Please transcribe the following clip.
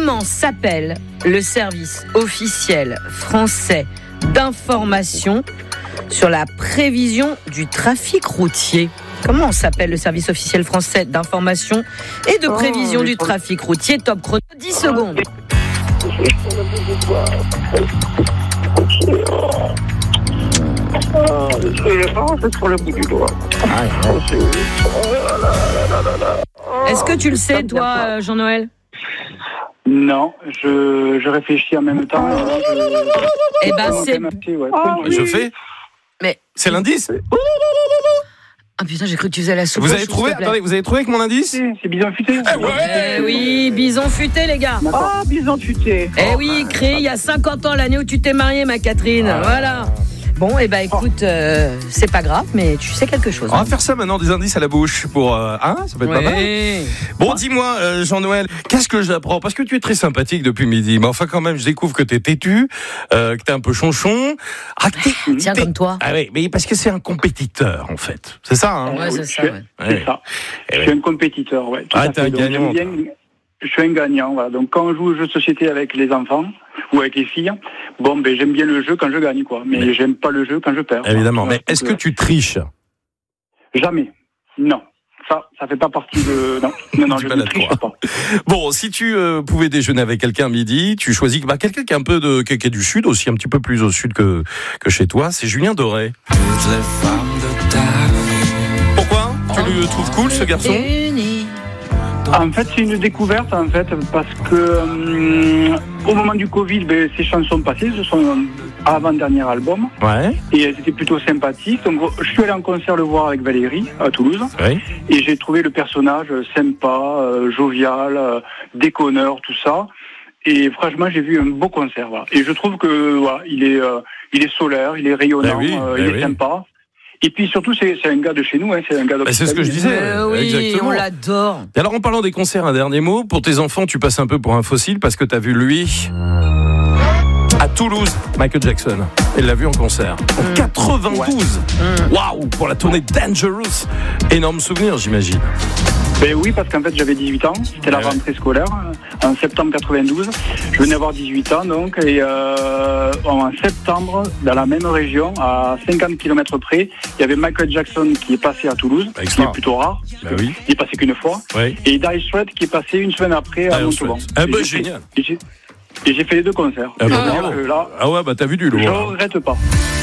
Comment s'appelle le service officiel français d'information sur la prévision du trafic routier? Comment s'appelle le service officiel français d'information et de prévision du trafic routier? Top chrono, 10 secondes. C'est sur le bout du doigt. Est-ce que tu le sais, toi, Jean-Noël? Non, je réfléchis en même temps. Eh ben, c'est... Je fais. Mais... C'est l'indice. Ah putain, j'ai cru que tu faisais la soupe. Vous avez trouvé? Attendez, vous avez trouvé avec mon indice? C'est Bison Futé. Eh oui, Bison Futé, les gars. Ah, Bison Futé. Eh oui, créé il y a 50 ans, l'année où tu t'es mariée, ma Catherine. Voilà. Bon, eh ben écoute, c'est pas grave, mais tu sais quelque chose. On va faire ça maintenant, des indices à la bouche pour ça peut être pas mal. Bon, dis-moi, Jean-Noël, qu'est-ce que j'apprends? Parce que tu es très sympathique depuis midi, mais enfin quand même, je découvre que t'es têtu, que t'es un peu chonchon. Tiens, comme toi. Ah oui, mais parce que c'est un compétiteur en fait. C'est ça, hein? Ouais, c'est ça. C'est ça. Je suis un compétiteur, ouais. T'es un gagnant. Je suis un gagnant, voilà. Donc quand on joue aux jeux de société avec les enfants ou avec les filles, j'aime bien le jeu quand je gagne, quoi. Mais j'aime pas le jeu quand je perds. Évidemment. Mais est-ce que tu triches? Jamais. Non. Ça fait pas partie de... Non, je ne triche pas. Bon, si tu pouvais déjeuner avec quelqu'un midi, tu choisis quelqu'un qui est un peu qui est du sud aussi, un petit peu plus au sud que chez toi, c'est Julien Doré. Pourquoi? Tu le trouves cool, ce garçon? En fait, c'est une découverte, parce que au moment du Covid, ces chansons passées, ce sont avant-dernier album. Ouais. Et c'était plutôt sympathique. Donc, je suis allé en concert le voir avec Valérie, à Toulouse. Ouais. Et j'ai trouvé le personnage sympa, jovial, déconneur, tout ça. Et franchement, j'ai vu un beau concert. Voilà. Et je trouve que il est solaire, il est rayonnant, il est sympa. Et puis surtout, c'est un gars de chez nous, c'est un gars de... c'est ce que je disais. Oui, exactement. on l'adore. Et alors, en parlant des concerts, un dernier mot. Pour tes enfants, tu passes un peu pour un fossile parce que t'as vu lui à Toulouse, Michael Jackson. Elle l'a vu en concert. En 92. Waouh, pour la tournée Dangerous. Énorme souvenir, j'imagine. Ben oui, parce qu'en fait, j'avais 18 ans. C'était la rentrée scolaire, en septembre 92. Je venais avoir 18 ans, donc. Et en septembre, dans la même région, à 50 km près, il y avait Michael Jackson qui est passé à Toulouse, qui est plutôt rare. Il est passé qu'une fois. Oui. Et Dire Straits qui est passé une semaine après à Montauban. Génial. Et j'ai fait les deux concerts. T'as vu du lourd. Je regrette pas.